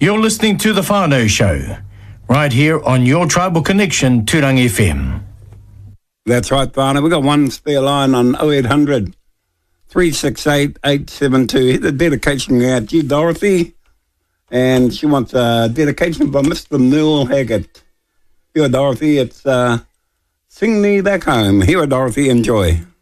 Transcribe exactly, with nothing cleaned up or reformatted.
You're listening to The Whānau Show, right here on your Tribal Connection, Tūrang F M. That's right, Whānau. We've got one spare line on oh eight hundred, three six eight, eight seven two. Hit the dedication out to Dorothy, and she wants a dedication by Mister Neil Haggart. Here, Dorothy, it's uh, Sing Me Back Home. Here, Dorothy, enjoy.